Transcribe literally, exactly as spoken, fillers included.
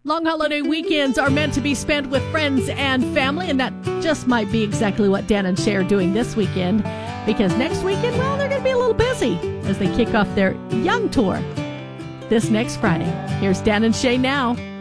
Long holiday weekends are meant to be spent with friends and family, and that just might be exactly what Dan and Shay are doing this weekend, because next weekend, well, they're going to be a little busy as they kick off their Young Tour this next Friday. Here's Dan and Shay now.